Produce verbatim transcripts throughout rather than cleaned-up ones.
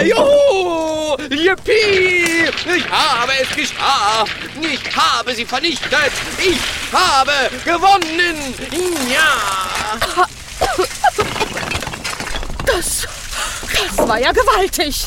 juhu, yippie, ich habe es geschafft, ich habe sie vernichtet, ich habe gewonnen, ja. Das, das war ja gewaltig.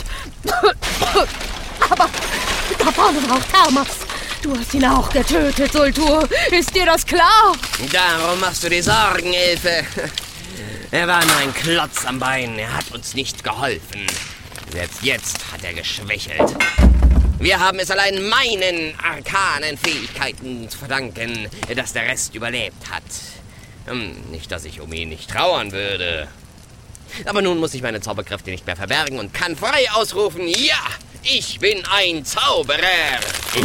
Aber da vorne war auch Thermas. Du hast ihn auch getötet, Sultur. Ist dir das klar? Darum machst du dir Sorgen, Elfe. Er war nur ein Klotz am Bein. Er hat uns nicht geholfen. Selbst jetzt hat er geschwächelt. Wir haben es allein meinen arkanen Fähigkeiten zu verdanken, dass der Rest überlebt hat. Hm, nicht, dass ich um ihn nicht trauern würde. Aber nun muss ich meine Zauberkräfte nicht mehr verbergen und kann frei ausrufen, ja, ich bin ein Zauberer.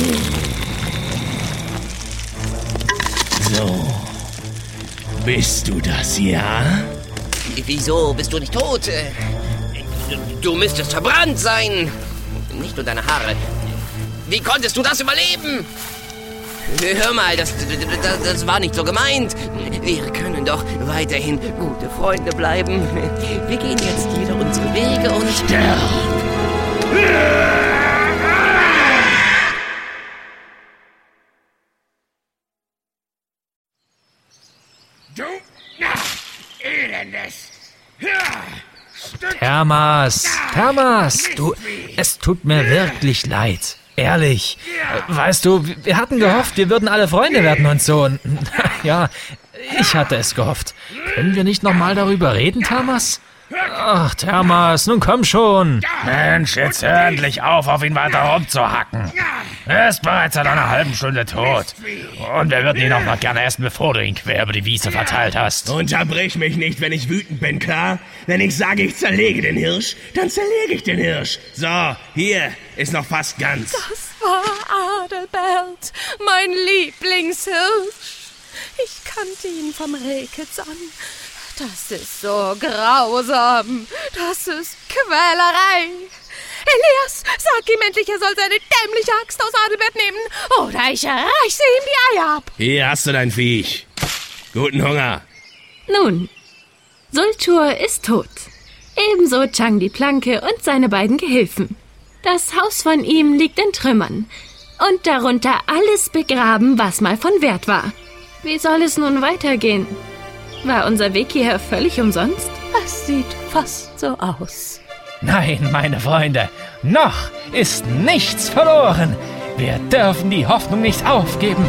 So, bist du das, ja? Wieso bist du nicht tot? Du müsstest verbrannt sein. Nicht nur deine Haare. Wie konntest du das überleben? Hör mal, das, das, das war nicht so gemeint. Wir können doch weiterhin gute Freunde bleiben. Wir gehen jetzt jeder unsere Wege und... Sterb! Du, elendes! Thermas, Thermas, du, es tut mir wirklich leid. Ehrlich. Weißt du, wir hatten gehofft, wir würden alle Freunde werden und so. Ja, ich hatte es gehofft. Können wir nicht nochmal darüber reden, Thermas? Ach, Thermas, nun komm schon. Mensch, jetzt hör endlich auf, auf ihn weiter rumzuhacken. Er ist bereits seit einer halben Stunde tot. Und wir würden ihn auch noch gerne essen, bevor du ihn quer über die Wiese verteilt hast. Unterbrich mich nicht, wenn ich wütend bin, klar? Wenn ich sage, ich zerlege den Hirsch, dann zerlege ich den Hirsch. So, hier ist noch fast ganz. Das war Adelbert, mein Lieblingshirsch. Ich kannte ihn vom Rehkitz an. Das ist so grausam. Das ist Quälerei. Elias, sag ihm endlich, er soll seine dämliche Axt aus Adelbert nehmen, oder ich reiße ihm die Eier ab. Hier hast du dein Viech. Guten Hunger. Nun, Sultur ist tot. Ebenso Chang die Planke und seine beiden Gehilfen. Das Haus von ihm liegt in Trümmern. Und darunter alles begraben, was mal von Wert war. Wie soll es nun weitergehen? War unser Weg hierher völlig umsonst? Es sieht fast so aus. Nein, meine Freunde, noch ist nichts verloren. Wir dürfen die Hoffnung nicht aufgeben.